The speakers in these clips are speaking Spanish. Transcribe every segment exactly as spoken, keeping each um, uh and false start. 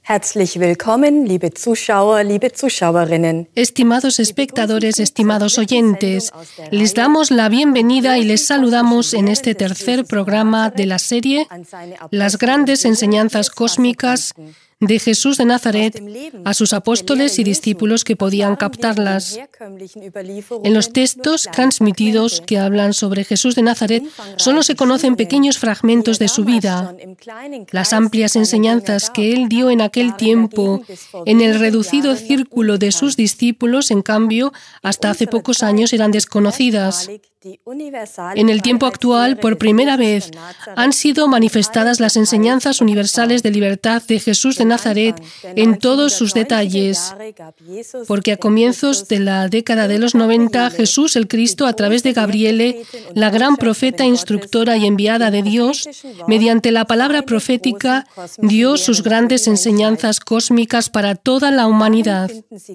Herzlich willkommen, liebe Zuschauer, liebe Zuschauerinnen. Estimados espectadores, estimados oyentes, les damos la bienvenida y les saludamos en este tercer programa de la serie Las grandes enseñanzas cósmicas de Jesús de Nazaret a sus apóstoles y discípulos que podían captarlas. En los textos transmitidos que hablan sobre Jesús de Nazaret solo se conocen pequeños fragmentos de su vida. Las amplias enseñanzas que él dio en aquel tiempo en el reducido círculo de sus discípulos, en cambio, hasta hace pocos años eran desconocidas. En el tiempo actual, por primera vez, han sido manifestadas las enseñanzas universales de libertad de Jesús de Nazaret en todos sus detalles, porque a comienzos de la década de los noventa, Jesús el Cristo, a través de Gabriele, la gran profeta, instructora y enviada de Dios, mediante la palabra profética, dio sus grandes enseñanzas cósmicas para toda la humanidad.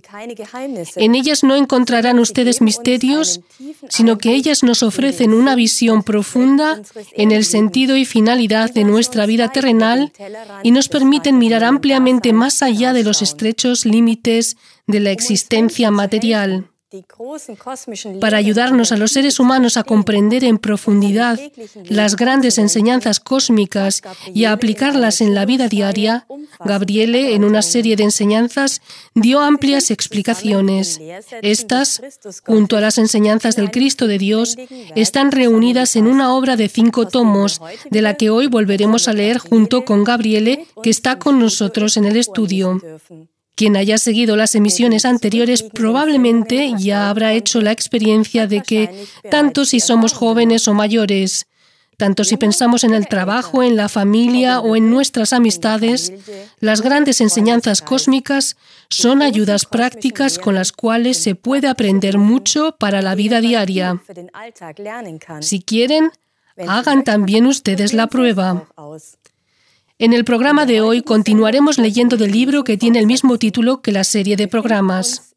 En ellas no encontrarán ustedes misterios, sino que ellas nos ofrecen una visión profunda en el sentido y finalidad de nuestra vida terrenal y nos permiten mirar ampliamente más allá de los estrechos límites de la existencia material. Para ayudarnos a los seres humanos a comprender en profundidad las grandes enseñanzas cósmicas y a aplicarlas en la vida diaria, Gabriele, en una serie de enseñanzas, dio amplias explicaciones. Estas, junto a las enseñanzas del Cristo de Dios, están reunidas en una obra de cinco tomos, de la que hoy volveremos a leer junto con Gabriele, que está con nosotros en el estudio. Quien haya seguido las emisiones anteriores probablemente ya habrá hecho la experiencia de que, tanto si somos jóvenes o mayores, tanto si pensamos en el trabajo, en la familia o en nuestras amistades, las grandes enseñanzas cósmicas son ayudas prácticas con las cuales se puede aprender mucho para la vida diaria. Si quieren, hagan también ustedes la prueba. En el programa de hoy continuaremos leyendo del libro que tiene el mismo título que la serie de programas.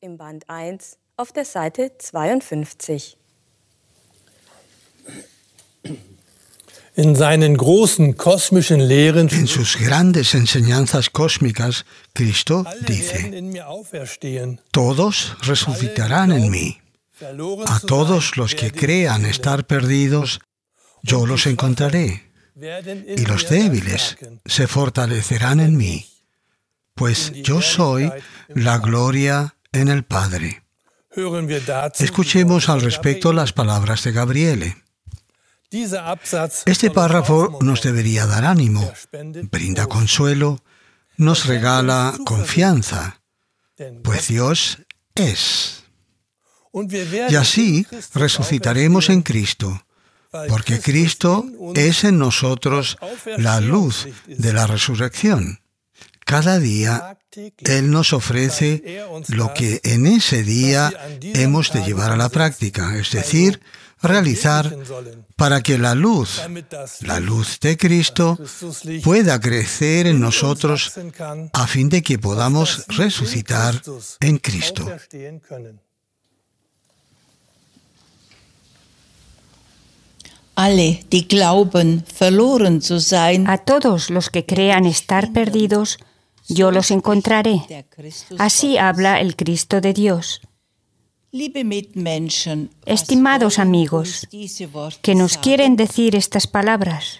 En seinen großen kosmischen Lehren, en sus grandes enseñanzas cósmicas, Cristo dice: todos resucitarán en mí. A todos los que crean estar perdidos, yo los encontraré. Y los débiles se fortalecerán en mí, pues yo soy la gloria en el Padre. Escuchemos al respecto las palabras de Gabriele. Este párrafo nos debería dar ánimo, brinda consuelo, nos regala confianza, pues Dios es. Y así resucitaremos en Cristo, porque Cristo es en nosotros la luz de la resurrección. Cada día Él nos ofrece lo que en ese día hemos de llevar a la práctica, es decir, realizar para que la luz, la luz de Cristo, pueda crecer en nosotros a fin de que podamos resucitar en Cristo. Alle, die glauben, verloren zu sein, a todos los que crean estar perdidos, yo los encontraré. Así habla el Cristo de Dios. Estimados amigos, que nos quieren decir estas palabras.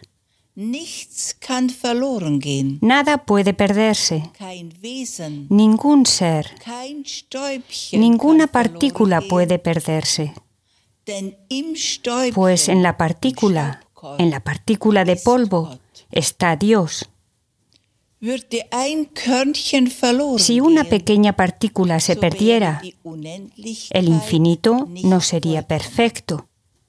Nada puede perderse. Ningún ser, ninguna partícula puede perderse. Pues en la partícula, en la partícula de polvo, está Dios. Si una pequeña partícula se perdiera, el infinito no sería perfecto.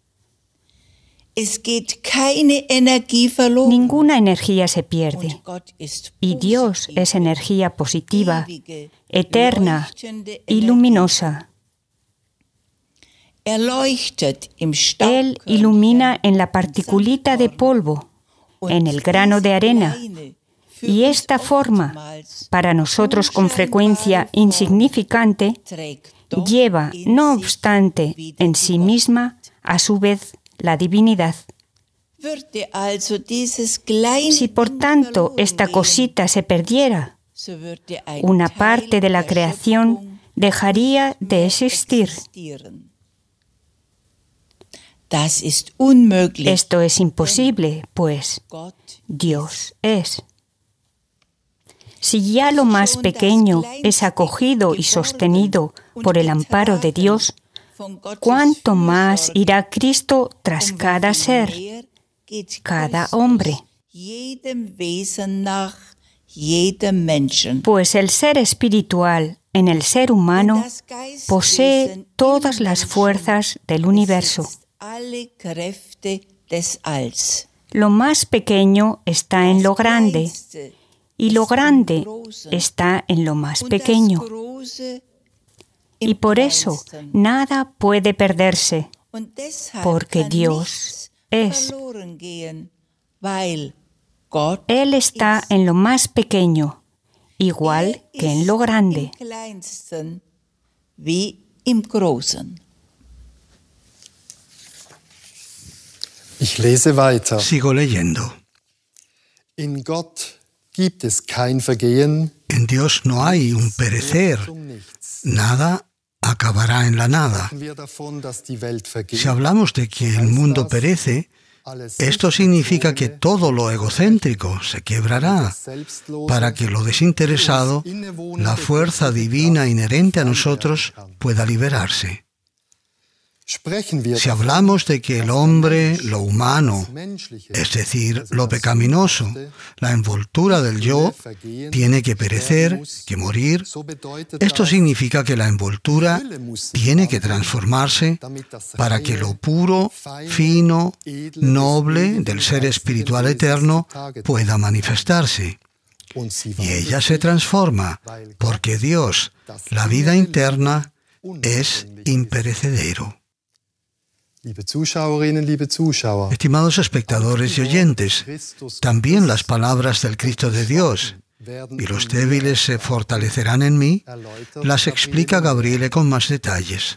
Ninguna energía se pierde, y Dios es energía positiva, eterna y luminosa. Él ilumina en la particulita de polvo, en el grano de arena, y esta forma, para nosotros con frecuencia insignificante, lleva, no obstante, en sí misma, a su vez, la divinidad. Si por tanto esta cosita se perdiera, una parte de la creación dejaría de existir. Esto es imposible, pues Dios es. Si ya lo más pequeño es acogido y sostenido por el amparo de Dios, ¿cuánto más irá Cristo tras cada ser, cada hombre? Pues el ser espiritual en el ser humano posee todas las fuerzas del universo. Lo más pequeño está en lo grande, y lo grande está en lo más pequeño. Y por eso nada puede perderse, porque Dios es. Él está en lo más pequeño, igual que en lo grande. Ich lese weiter. Sigo leyendo. In Gott gibt es kein Vergehen. En Dios no hay un perecer. Nada acabará en la nada. Si hablamos de que el mundo perece, esto significa que todo lo egocéntrico se quebrará para que lo desinteresado, la fuerza divina inherente a nosotros, pueda liberarse. Si hablamos de que el hombre, lo humano, es decir, lo pecaminoso, la envoltura del yo, tiene que perecer, que morir, esto significa que la envoltura tiene que transformarse para que lo puro, fino, noble del ser espiritual eterno pueda manifestarse. Y ella se transforma porque Dios, la vida interna, es imperecedero. Estimados espectadores y oyentes, también las palabras del Cristo de Dios, y los débiles se fortalecerán en mí, las explica Gabriele con más detalles.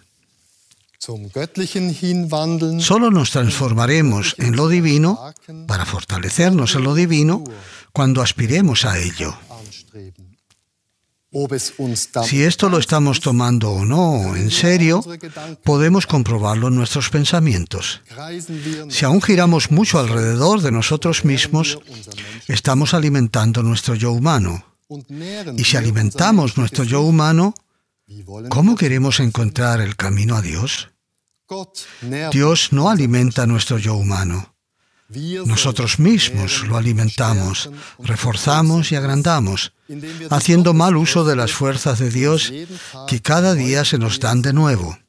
Solo nos transformaremos en lo divino, para fortalecernos en lo divino, cuando aspiremos a ello. Si esto lo estamos tomando o no en serio, podemos comprobarlo en nuestros pensamientos. Si aún giramos mucho alrededor de nosotros mismos, estamos alimentando nuestro yo humano. Y si alimentamos nuestro yo humano, ¿cómo queremos encontrar el camino a Dios? Dios no alimenta nuestro yo humano. Nosotros mismos lo alimentamos, reforzamos y agrandamos, haciendo mal uso de las fuerzas de Dios que cada día se nos dan de nuevo.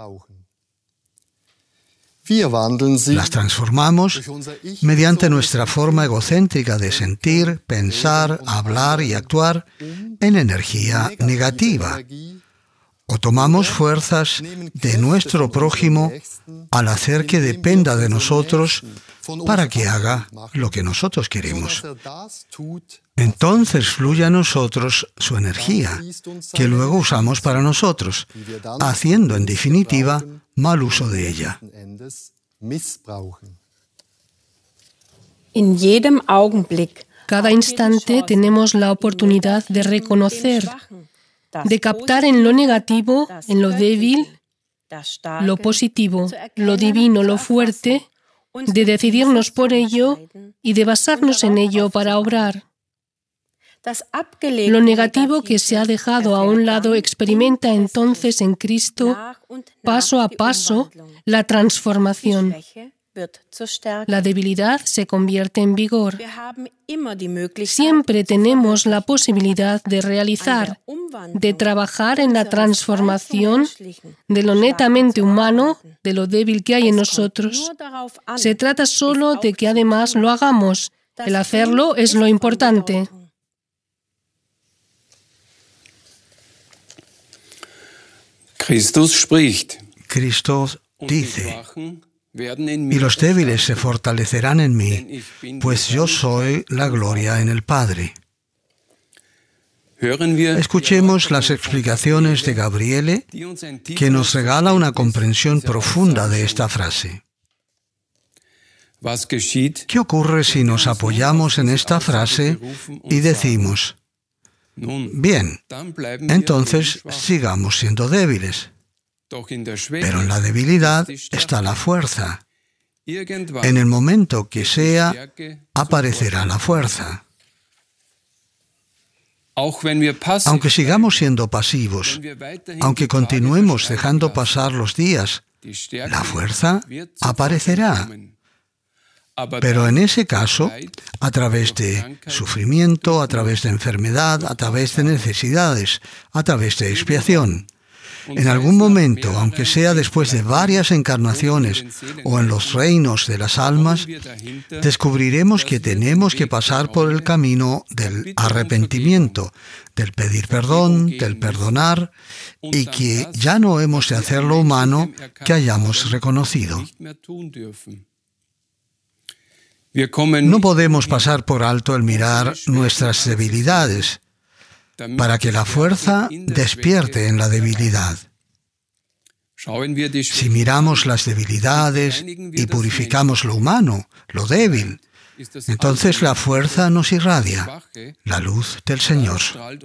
Las transformamos mediante nuestra forma egocéntrica de sentir, pensar, hablar y actuar en energía negativa. O tomamos fuerzas de nuestro prójimo al hacer que dependa de nosotros para que haga lo que nosotros queremos. Entonces fluye a nosotros su energía, que luego usamos para nosotros, haciendo en definitiva mal uso de ella. Cada instante tenemos la oportunidad de reconocer, de captar en lo negativo, en lo débil, lo positivo, lo divino, lo fuerte, de decidirnos por ello y de basarnos en ello para obrar. Lo negativo que se ha dejado a un lado experimenta entonces en Cristo, paso a paso, la transformación. La debilidad se convierte en vigor. Siempre tenemos la posibilidad de realizar, de trabajar en la transformación de lo netamente humano, de lo débil que hay en nosotros. Se trata solo de que además lo hagamos. El hacerlo es lo importante. Christus spricht. Cristo dice: y los débiles se fortalecerán en mí, pues yo soy la gloria en el Padre. Escuchemos las explicaciones de Gabriele, que nos regala una comprensión profunda de esta frase. ¿Qué ocurre si nos apoyamos en esta frase y decimos: Bien, entonces sigamos siendo débiles. Pero en la debilidad está la fuerza. En el momento que sea, aparecerá la fuerza. Aunque sigamos siendo pasivos, aunque continuemos dejando pasar los días, la fuerza aparecerá. Pero en ese caso, a través de sufrimiento, a través de enfermedad, a través de necesidades, a través de expiación. En algún momento, aunque sea después de varias encarnaciones o en los reinos de las almas, descubriremos que tenemos que pasar por el camino del arrepentimiento, del pedir perdón, del perdonar, y que ya no hemos de hacer lo humano que hayamos reconocido. No podemos pasar por alto el mirar nuestras debilidades, para que la fuerza despierte en la debilidad. Si miramos las debilidades y purificamos lo humano, lo débil, entonces la fuerza nos irradia, la luz del Señor.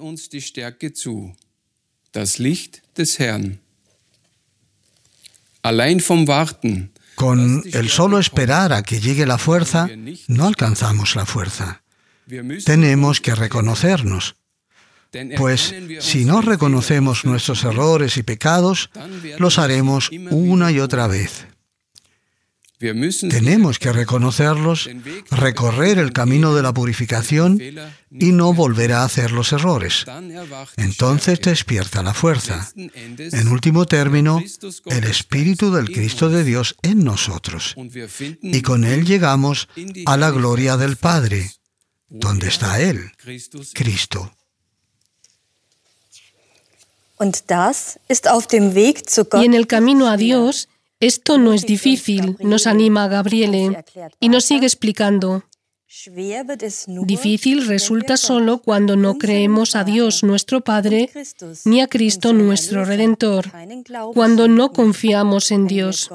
Con el solo esperar a que llegue la fuerza, no alcanzamos la fuerza. Tenemos que reconocernos. Pues si no reconocemos nuestros errores y pecados, los haremos una y otra vez. Tenemos que reconocerlos, recorrer el camino de la purificación y no volver a hacer los errores. Entonces despierta la fuerza. En último término, el Espíritu del Cristo de Dios en nosotros. Y con Él llegamos a la gloria del Padre. ¿Dónde está Él? Cristo. Y en el camino a Dios, esto no es difícil, nos anima Gabriele, y nos sigue explicando. Difícil resulta solo cuando no creemos a Dios nuestro Padre, ni a Cristo nuestro Redentor, cuando no confiamos en Dios.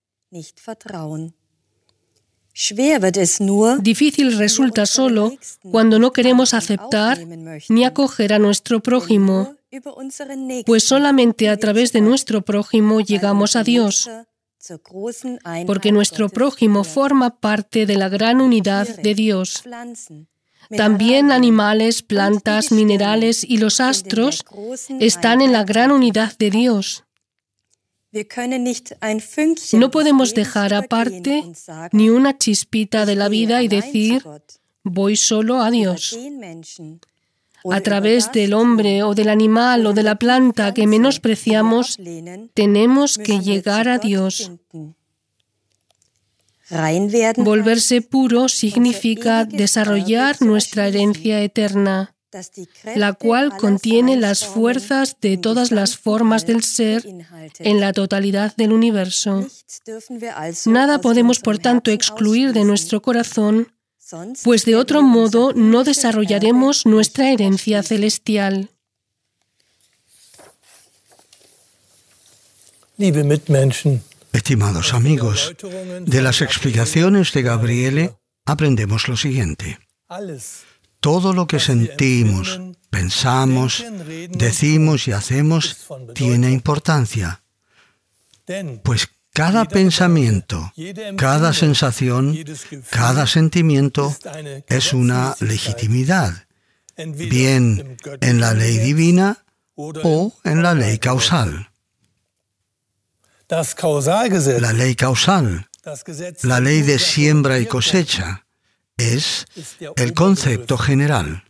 Difícil resulta solo cuando no queremos aceptar ni acoger a nuestro prójimo, pues solamente a través de nuestro prójimo llegamos a Dios, porque nuestro prójimo forma parte de la gran unidad de Dios. También animales, plantas, minerales y los astros están en la gran unidad de Dios. No podemos dejar aparte ni una chispita de la vida y decir, voy solo a Dios. A través del hombre o del animal o de la planta que menospreciamos, tenemos que llegar a Dios. Volverse puro significa desarrollar nuestra herencia eterna, la cual contiene las fuerzas de todas las formas del ser en la totalidad del universo. Nada podemos, por tanto, excluir de nuestro corazón, pues de otro modo no desarrollaremos nuestra herencia celestial. Estimados amigos, de las explicaciones de Gabriele aprendemos lo siguiente. Todo lo que sentimos, pensamos, decimos y hacemos tiene importancia, pues cada pensamiento, cada sensación, cada sentimiento es una legitimidad, bien en la ley divina o en la ley causal. La ley causal, la ley de siembra y cosecha, es el concepto general.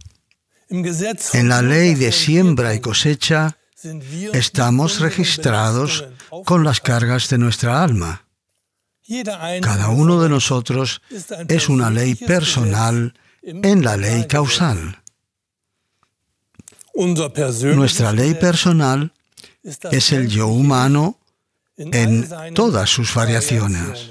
En la ley de siembra y cosecha estamos registrados con las cargas de nuestra alma. Cada uno de nosotros es una ley personal en la ley causal. Nuestra ley personal es el yo humano en todas sus variaciones.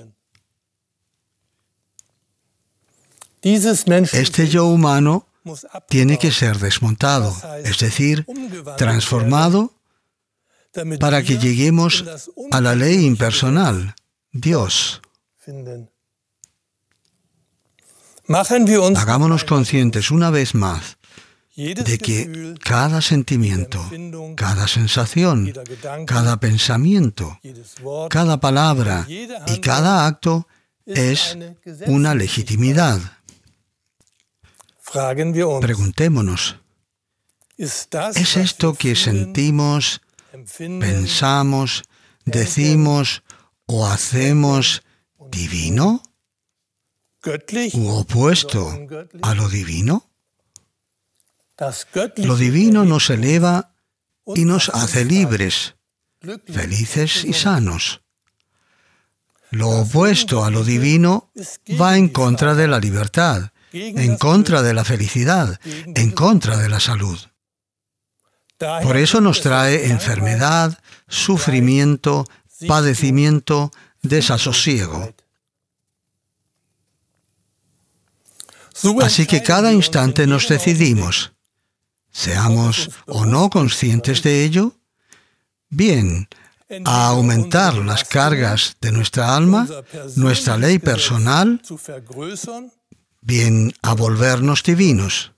Este yo humano tiene que ser desmontado, es decir, transformado para que lleguemos a la ley impersonal, Dios. Hagámonos conscientes una vez más de que cada sentimiento, cada sensación, cada pensamiento, cada palabra y cada acto es una legitimidad. Preguntémonos, ¿es esto que sentimos, pensamos, decimos o hacemos divino u opuesto a lo divino? Lo divino nos eleva y nos hace libres, felices y sanos. Lo opuesto a lo divino va en contra de la libertad, en contra de la felicidad, en contra de la salud. Por eso nos trae enfermedad, sufrimiento, padecimiento, desasosiego. Así que cada instante nos decidimos, seamos o no conscientes de ello, bien a aumentar las cargas de nuestra alma, nuestra ley personal, bien a volvernos divinos.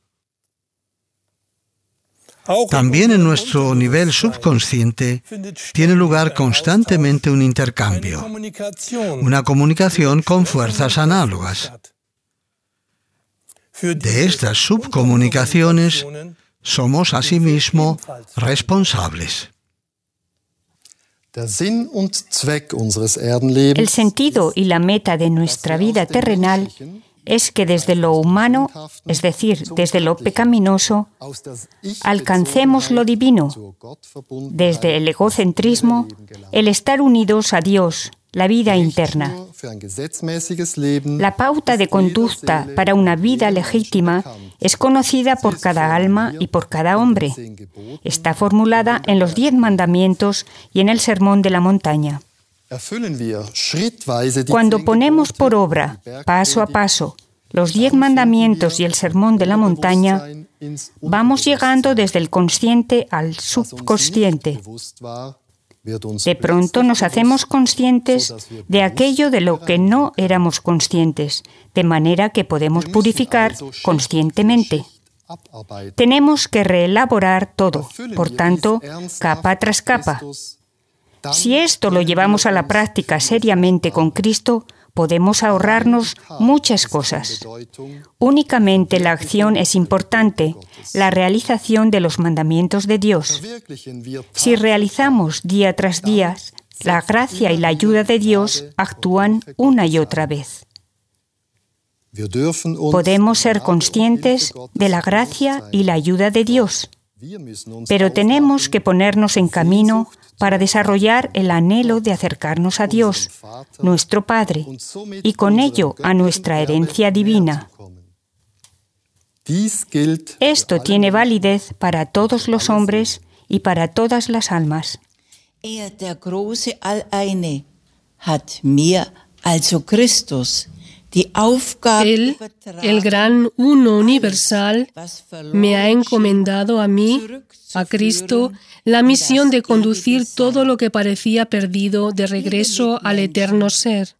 También en nuestro nivel subconsciente tiene lugar constantemente un intercambio, una comunicación con fuerzas análogas. De estas subcomunicaciones somos asimismo responsables. El sentido y la meta de nuestra vida terrenal es que desde lo humano, es decir, desde lo pecaminoso, alcancemos lo divino, desde el egocentrismo, el estar unidos a Dios, la vida interna. La pauta de conducta para una vida legítima es conocida por cada alma y por cada hombre. Está formulada en los diez mandamientos y en el Sermón de la Montaña. Cuando ponemos por obra, paso a paso, los diez mandamientos y el Sermón de la Montaña, vamos llegando desde el consciente al subconsciente. De pronto nos hacemos conscientes de aquello de lo que no éramos conscientes, de manera que podemos purificar conscientemente. Tenemos que reelaborar todo, por tanto, capa tras capa. Si esto lo llevamos a la práctica seriamente con Cristo, podemos ahorrarnos muchas cosas. Únicamente la acción es importante, la realización de los mandamientos de Dios. Si realizamos día tras día, la gracia y la ayuda de Dios actúan una y otra vez. Podemos ser conscientes de la gracia y la ayuda de Dios, pero tenemos que ponernos en camino para desarrollar el anhelo de acercarnos a Dios, nuestro Padre, y con ello a nuestra herencia divina. Esto tiene validez para todos los hombres y para todas las almas. Er, der große Alleine, hat mir, also Christus, Él, el gran Uno universal, me ha encomendado a mí, a Cristo, la misión de conducir todo lo que parecía perdido de regreso al eterno ser.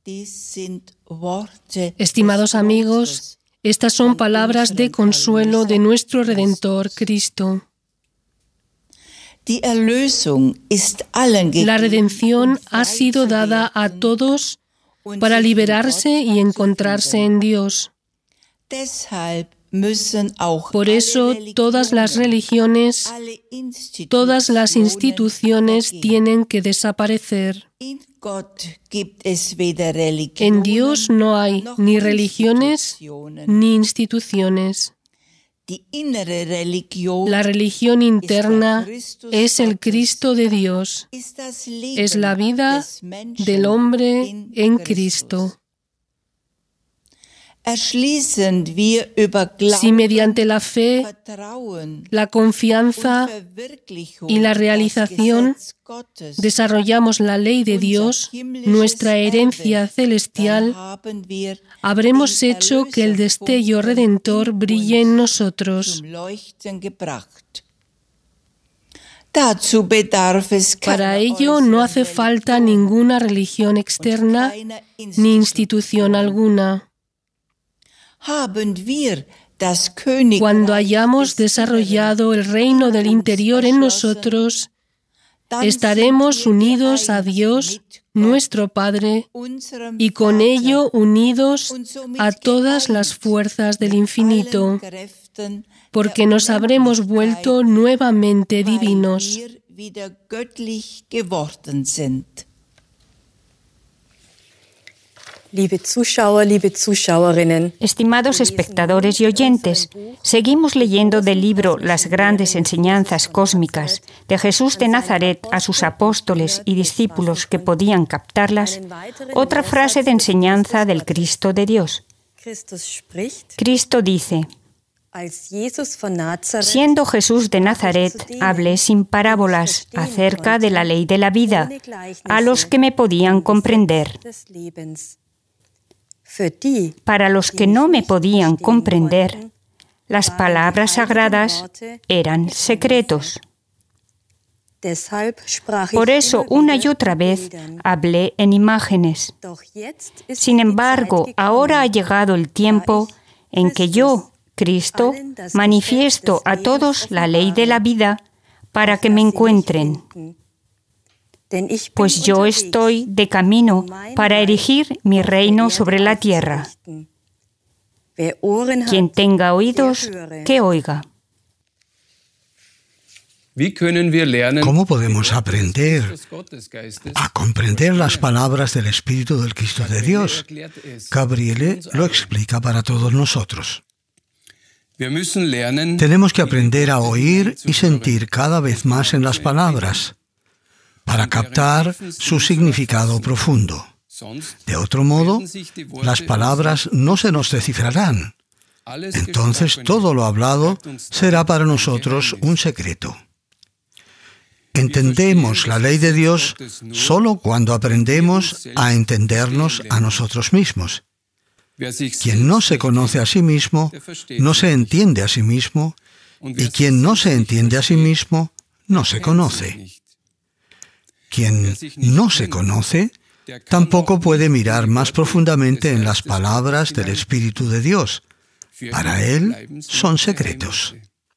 Estimados amigos, estas son palabras de consuelo de nuestro Redentor Cristo. La redención ha sido dada a todos para liberarse y encontrarse en Dios. Por eso, todas las religiones, todas las instituciones tienen que desaparecer. En Dios no hay ni religiones ni instituciones. La religión interna es el Cristo de Dios, es la vida del hombre en Cristo. Si mediante la fe, la confianza y la realización desarrollamos la ley de Dios, nuestra herencia celestial, habremos hecho que el destello redentor brille en nosotros. Para ello no hace falta ninguna religión externa ni institución alguna. Cuando hayamos desarrollado el reino del interior en nosotros, estaremos unidos a Dios, nuestro Padre, y con ello unidos a todas las fuerzas del infinito, porque nos habremos vuelto nuevamente divinos. Liebe Zuschauer, liebe Zuschauerinnen. Estimados espectadores y oyentes, seguimos leyendo del libro Las grandes enseñanzas cósmicas de Jesús de Nazaret a sus apóstoles y discípulos que podían captarlas, otra frase de enseñanza del Cristo de Dios. Cristo dice: siendo Jesús de Nazaret, hablé sin parábolas acerca de la ley de la vida a los que me podían comprender. Para los que no me podían comprender, las palabras sagradas eran secretos. Por eso, una y otra vez, hablé en imágenes. Sin embargo, ahora ha llegado el tiempo en que yo, Cristo, manifiesto a todos la ley de la vida para que me encuentren. Pues yo estoy de camino para erigir mi reino sobre la tierra. Quien tenga oídos, que oiga. ¿Cómo podemos aprender a comprender las palabras del Espíritu del Cristo de Dios? Gabriele lo explica para todos nosotros. Tenemos que aprender a oír y sentir cada vez más en las palabras, para captar su significado profundo. De otro modo, las palabras no se nos descifrarán. Entonces todo lo hablado será para nosotros un secreto. Entendemos la ley de Dios solo cuando aprendemos a entendernos a nosotros mismos. Quien no se conoce a sí mismo, no se entiende a sí mismo, y quien no se entiende a sí mismo, no se conoce. Quien no se conoce, tampoco puede mirar más profundamente en las palabras del Espíritu de Dios. Para él son secretos.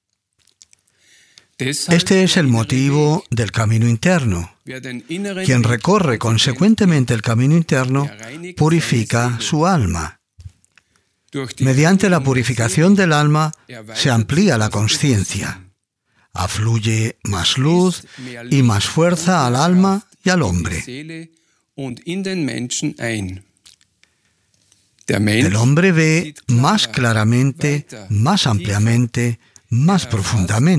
Este es el motivo del camino interno. Quien recorre consecuentemente el camino interno purifica su alma. Mediante la purificación del alma se amplía la conciencia. Afluye más luz y más fuerza al alma y al hombre. El hombre ve más claramente, más ampliamente, más profundamente.